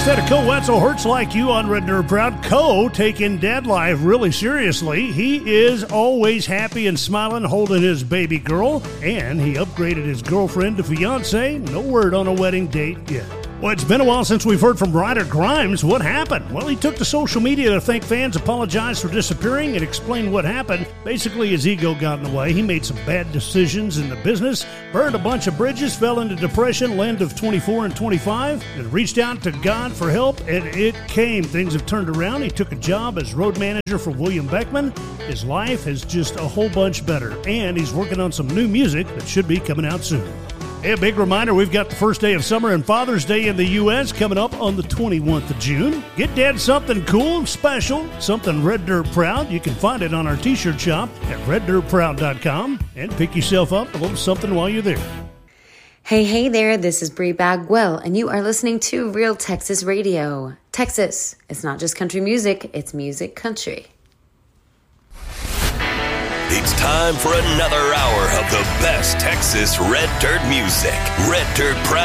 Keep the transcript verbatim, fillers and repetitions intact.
instead of Co Wetzel Hurts Like You on Red Dirt Proud. Co taking dad life really seriously. He is always happy and smiling, holding his baby girl, and he upgraded his girlfriend to fiance. No word on a wedding date yet. Well, it's been a while since we've heard from Ryder Grimes. What happened? Well, he took to social media to thank fans, apologize for disappearing, and explain what happened. Basically, his ego got in the way. He made some bad decisions in the business, burned a bunch of bridges, fell into depression, land of twenty-four and twenty-five, and reached out to God for help, and it came. Things have turned around. He took a job as road manager for William Beckman. His life is just a whole bunch better, and he's working on some new music that should be coming out soon. Hey, a big reminder, we've got the first day of summer and Father's Day in the U S coming up on the twenty-first of June. Get Dad something cool and special, something Red Dirt Proud. You can find it on our t-shirt shop at red dirt proud dot com and pick yourself up a little something while you're there. Hey, hey there, this is Bree Bagwell, and you are listening to Real Texas Radio. Texas, it's not just country music, it's music country. It's time for another hour of the best Texas Red Dirt music. Red Dirt Proud.